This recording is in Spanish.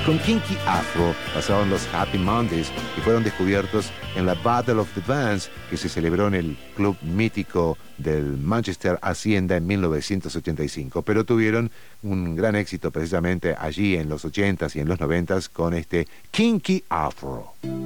con Kinky Afro, basado en los Happy Mondays, que fueron descubiertos en la Battle of the Bands, que se celebró en el club mítico del Manchester Hacienda en 1985, pero tuvieron un gran éxito precisamente allí en los 80s y en los 90s con este Kinky Afro.